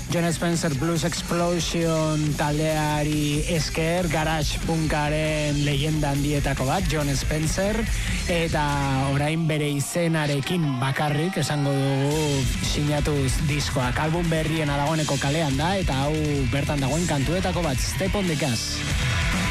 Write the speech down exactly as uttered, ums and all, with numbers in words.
John Spencer Blues Explosion taldeari esker, garage punkaren leyenda handietako bat, John Spencer, eta orain bere izenarekin bakarrik esango dugu sinatuz diskoak. Album berriena dagoeneko kalean da, eta hau bertan dagoen kantuetako bat, Step on the Gas.